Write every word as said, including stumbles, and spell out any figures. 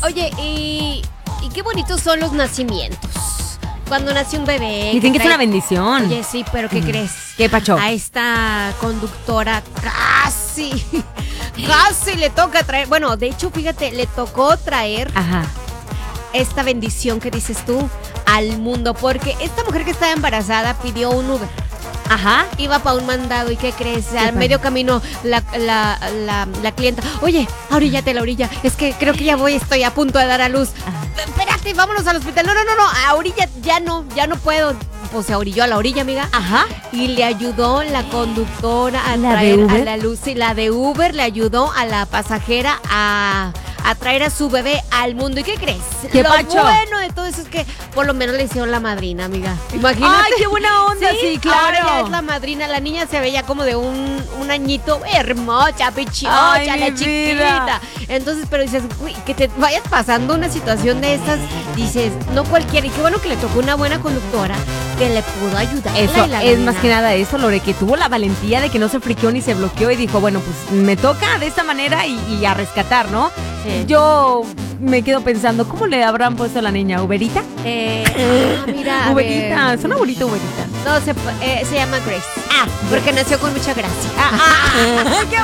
Oye, y, y qué bonitos son los nacimientos. Cuando nace un bebé. Dicen que es trae- una bendición. Oye, sí, pero ¿qué Mm. crees? ¿Qué pacho? A esta conductora casi, casi le toca traer. Bueno, de hecho, fíjate, le tocó traer Ajá. esta bendición que dices tú al mundo. Porque esta mujer que estaba embarazada pidió un Uber. Ajá. Iba para un mandado y ¿qué crees? Al pasó? medio camino la, la, la, la clienta, oye, ahoríllate a la orilla, es que creo que ya voy, estoy a punto de dar a luz. Ajá. Espérate, vámonos al hospital. No, no, no, no, a orilla ya no, ya no puedo. Pues se orilló a la orilla, amiga. Ajá. Y le ayudó la conductora a ¿La de traer a Uber? la luz. Y la de Uber le ayudó a la pasajera a, a traer a su bebé al mundo. ¿Y qué crees? ¿Qué Lo pacho? bueno de todo eso es que por lo menos le hicieron la madrina, amiga. Imagínate. Ay, qué buena onda, sí, Ahora ya claro. es la madrina. La niña se veía como de un, un añito hermosa, pichiocha, Ay, la mi chiquita. vida. Entonces, pero dices, uy, que te vayas pasando una situación de estas, dices, no cualquiera. Y qué bueno que le tocó una buena conductora que le pudo ayudar. Eso, es más que nada eso, Lore, que tuvo la valentía de que no se friqueó ni se bloqueó y dijo, bueno, pues me toca de esta manera y, y a rescatar, ¿no? Sí. Yo me quedo pensando, ¿cómo le habrán puesto a la niña? ¿Uberita? Eh, ah, mira, a Uberita, ver. suena bonito Uberita. No, se, eh, se llama Grace. Ah, Porque nació con mucha gracia. ah, ah, qué